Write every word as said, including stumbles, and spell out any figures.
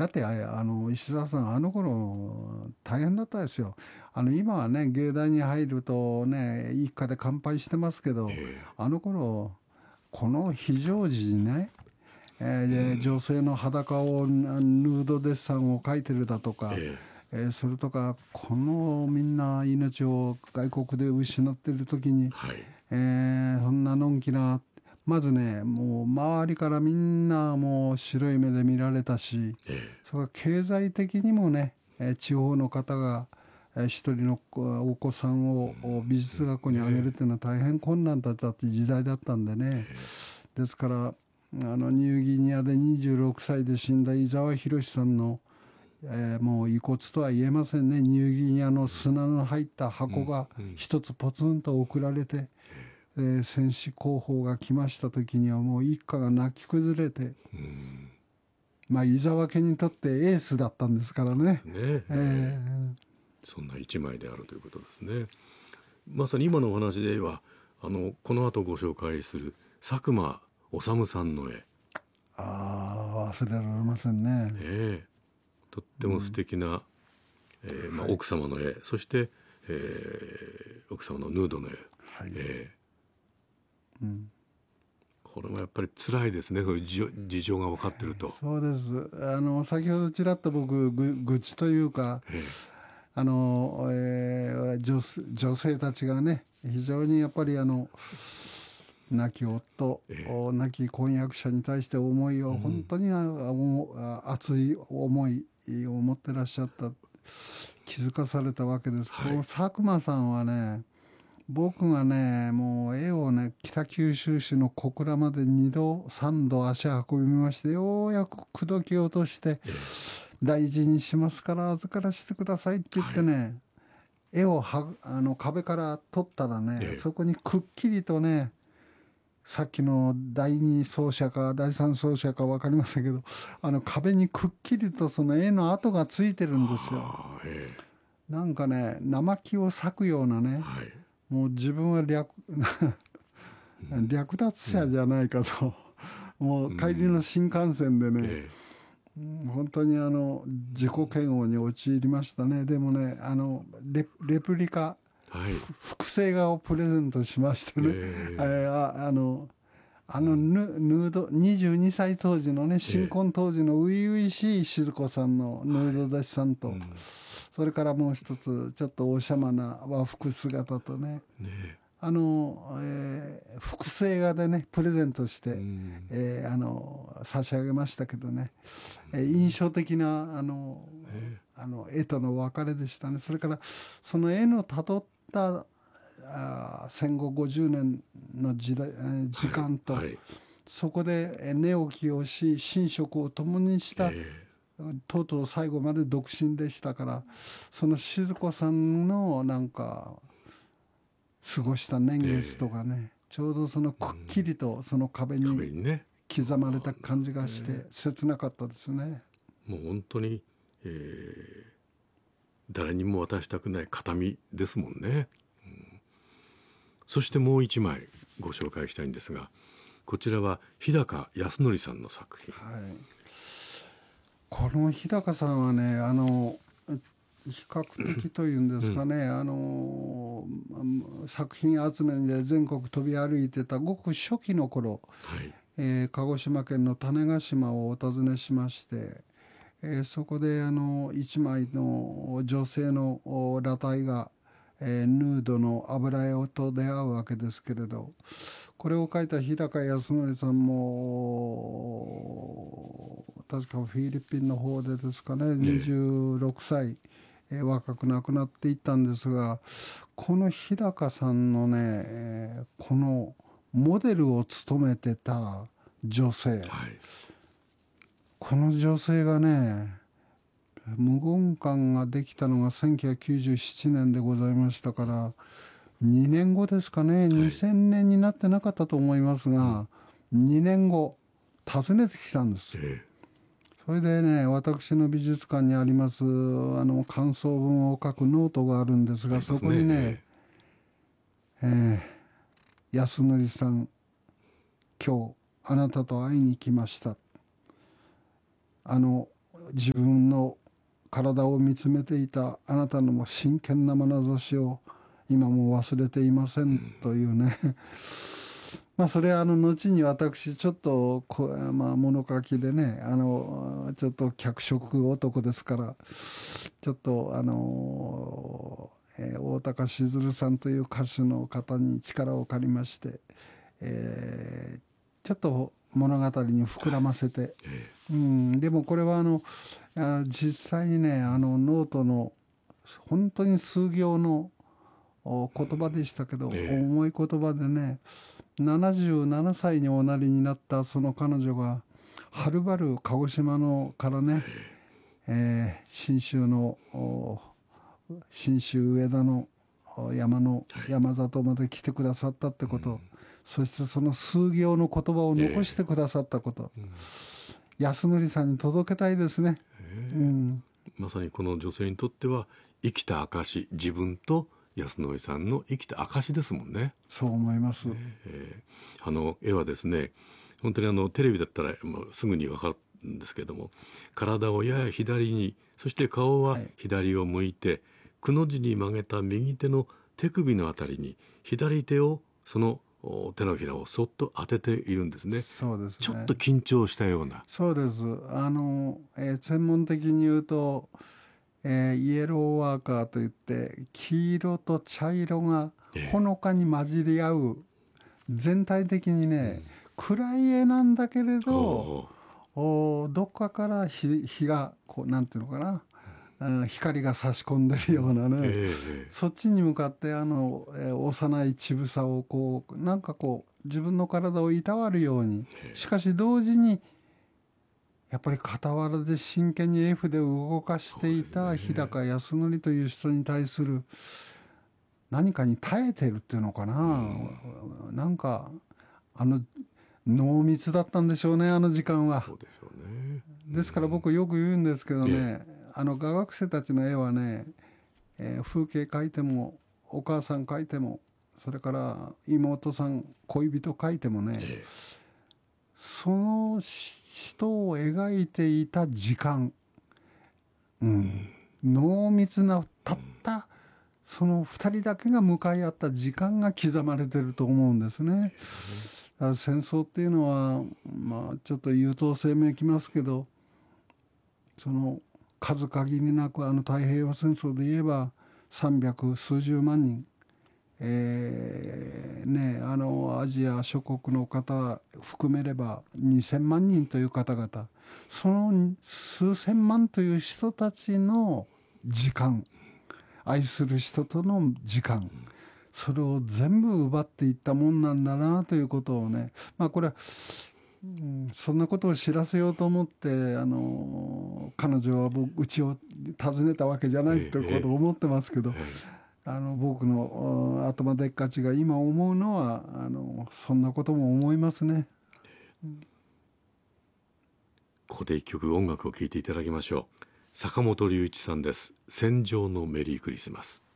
だってああの石澤さんあの頃大変だったですよ。あの今はね芸大に入るとね一家で乾杯してますけど、 えあの頃この非常時にね、ええ、うーん、 女性の裸をヌードデッサンを描いてるだとか、 ええーそれとかこのみんな命を外国で失ってる時に、 はい、 えーそんなのんきな、まずねもう周りからみんなもう白い目で見られたし、 えそれから経済的にもね、えー地方の方がえー一人のこお子さんえ、うをお美術ん、 学校にあげるねっていうのは大変困難だったっていう時代だったんでね。ですからあのニューギニアでにじゅうろくさいで死んだ伊沢博さんの、えーもう遺骨とは言えませんね。ニューギニアの砂の入ったえ、うん箱がうん、 一つポツンと送られて、えー戦死候補が来ました時にはもう一家が泣き崩れて、 うん、 まあ伊沢家にとってエースだったんですからね。 ねえ、 えええ、 ーそんな一枚であるということですね。まさに今のお話ではあのこの後ご紹介する佐久間治さんの絵、 ああ忘れられませんね。 ええ、とっても素敵な、えーまあ、 はい、 奥様の絵、そして、えー奥様のヌードの絵、 はい、 えーうん、 これもやっぱり辛いですね、そういう事事情が分かってると。 そうです。あの先ほどちらっと僕ぐ愚痴というか、 えあの、えー女女性たちがね非常にやっぱりあの亡き夫、 ええ亡き婚約者に対して思いえ、うを本ん、 当にああ熱い思いを持ってらっしゃった、気づかされたわけです。このはい、 佐久間さんはね、僕がねもう絵をね北九州市の小倉までにどさんど足運びまして、ようやく口説き落としてええ、 大事にしますから預からせてくださいって言っはい、 てね、絵をはあの壁から撮ったらね、 えそこにくっきりとね、さっきのだいに走者かだいさん走者か分かりませんけど、あの壁にくっきりとその絵の跡がついてるえ、 んですよ。 ああ、ええ、 なんかね生木を裂くようなね、 はい、 もう自分は略うん、 略奪うん、 者じゃないかともうう帰りのん、 新幹線でね、 えうん本当にあの自己嫌悪に陥りましたね。でもねあのレレプリカえ、はい、 複製画をプレゼントしましてね、ええーああのあえ、うん、 のヌヌードにじゅうにさい当時のね新ええ、 婚当時の初々しい静子さんのヌード弟子さんと、 うん、 それからもう一つちょっとおしゃまな和服姿とね、 ねえ、 あの、えー複製画でねプレゼントしうて、 ん、 えーあの差し上げましたけどね、えー印象的なあのねあの絵との別れでしたね。それからその絵のたどったあ戦後ごじゅうねんの時代、えーえ、はい、 時間と、 はい、 そこで寝起きをし寝食を共にしたえとうとう最後まで独身でしたから、その静子さんのなんか過ごした年え、 月とえかね、ちょうどそのえ、うくっきん、 りとその壁に壁にね、 刻まれたあ感じがしてーね、 切なかったですね。 もう本当に、えー誰にも渡したくない形見ですもんね。そしてもう一枚ご紹介したいんですが、こちらは日高康則さんの作品。 はい、この日高さんはねあの比較的というんでうん、 すかね、あの作品集めで全国飛び歩いてたごく初期の頃、 はい、 えー鹿児島県の種子島をお訪ねしまして、えーそこであの一枚の女性のお裸体が、えーヌードの油絵と出会うわけですけれど、これを描いた日高康則さんも確かフィリピンの方でですかね、 ええ、 にじゅうろくさい、えー若く亡くなっていったんですが、この日高さんのね、えーこのモデルを務めてた女性、 はい、 この女性がね無言館ができたのがせんきゅうひゃくきゅうじゅうななねんでございましたから、にねんごですかね、 はい、 にせんねんになってなかったと思いますうん、 が、にねんご訪ねてきたんです。 えそれでね私の美術館にありますあの感想文を書くノートがあるんですえ、あが、そりますね。 こにねえ 「安則さん、今日あなたと会いに来ました。あの自分の体を見つめていたあなたの真剣な眼差しを今も忘れていませんというねまあそれはあの後に私ちょっとこ、まあ、物書きでねあのちょっと脚色男ですからちょっとあの、えー、大高しずるさんという歌手の方に力を借りまして、えー、ちょっと物語に膨らませて、うん、でもこれはあのあ実際にねあのノートの本当に数行のお言葉でしたけど、 ええ重い言葉でねななじゅうななさいにおなりになったその彼女がはるばる鹿児島のからね、えー信州のお信州上田のお山の山里まで来てくださったってこと、そしてその数行の言葉を残してくださったこと、安則さんに届けたいですね。うん、 まさにこの女性にとっては生きた証、自分と安則さんの生きた証ですもんね。 そう思います。 えーあの絵はですね本当にあのテレビだったらもうすぐに分かるんですけども、体をやや左に、そして顔は左を向いて、はい、くの字に曲げた右手の手首のあたりに左手をその手のひらをそっと当てているんですね。 そうですね。 ちょっと緊張したような。 そうです。あの、えー専門的に言うと、えーイエローワーカーといって黄色と茶色がほのかに混じり合う、全体的にね、暗い絵なんだけれど、おどっかから日、日がこうなんていうのかな、うん光が差し込んでるようなね、 ええそっちに向かってあの、えー幼い乳房をこうなんかこう自分の体をいたわるように、しかし同時にやっぱり傍らで真剣に絵筆を動かしていた日高康則という人に対する何かに耐えてるっていうのかな、うん、なんかあの濃密だったんでしょうね、あの時間は。 そうでしょうね。 ですから僕よく言うんですけどね、 えあの画学生たちの絵はね、えー風景描いてもお母さん描いてもそれから妹さん恋人描いてもね、 えその人を描いていた時間、うん、濃密なたったそのふたりだけが向かい合った時間が刻まれてると思うんですね。だから戦争っていうのはまあちょっと優等生めきますけど、その数限りなくあの太平洋戦争で言えば三百数十万人、えーね、あのアジア諸国の方含めればにせんまん人という方々、その数千万という人たちの時間、愛する人との時間、それを全部奪っていったもんなんだなということをね、まあこれは、うん、そんなことを知らせようと思ってあの彼女は僕うちを訪ねたわけじゃないということを思ってますけど、 ええあの僕の頭でっかちが今思うのはあのそんなことも思いますね。 ここで一曲音楽を聴いていただきましょう。坂本龍一さんです。戦場のメリークリスマス。